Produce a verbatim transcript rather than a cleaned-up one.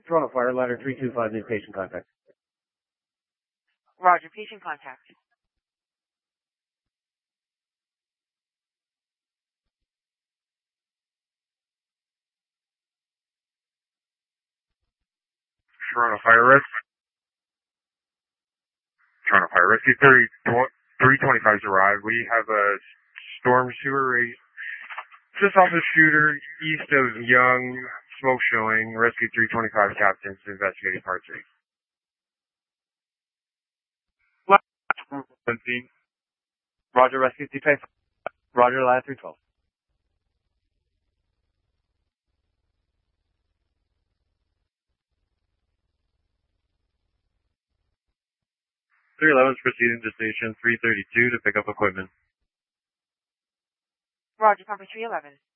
Toronto Fire, ladder three two five, need patient contact. Roger, patient contact. Toronto Fire Rescue. Toronto Fire Rescue three twenty-five's arrived. We have a storm sewer race just off the shooter, east of Young, smoke showing. Rescue three twenty-five captains investigating part three. seventeen. Roger, Rescue three twenty-five. Roger, ladder three twelve. three eleven's proceeding to station three thirty-two to pick up equipment. Roger, Pumper three eleven.